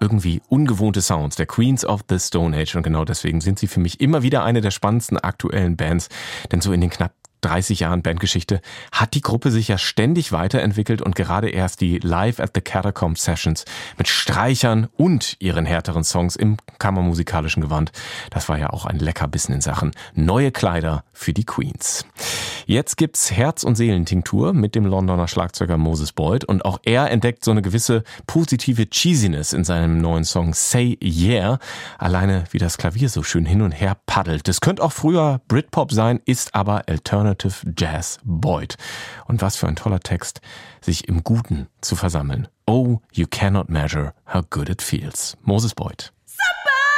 irgendwie ungewohnte Sounds, der Queens of the Stone Age. Und genau deswegen sind sie für mich immer wieder eine der spannendsten aktuellen Bands. Denn so in den knapp 30 Jahren Bandgeschichte hat die Gruppe sich ja ständig weiterentwickelt und gerade erst die Live at the Catacomb Sessions mit Streichern und ihren härteren Songs im kammermusikalischen Gewand. Das war ja auch ein Leckerbissen in Sachen neue Kleider für die Queens. Jetzt gibt's Herz- und Seelentinktur mit dem Londoner Schlagzeuger Moses Boyd und auch er entdeckt so eine gewisse positive Cheesiness in seinem neuen Song Say Yeah. Alleine wie das Klavier so schön hin und her paddelt. Das könnte auch früher Britpop sein, ist aber Alternative Jazz Boyd. Und was für ein toller Text, sich im Guten zu versammeln. Oh, you cannot measure how good it feels. Moses Boyd.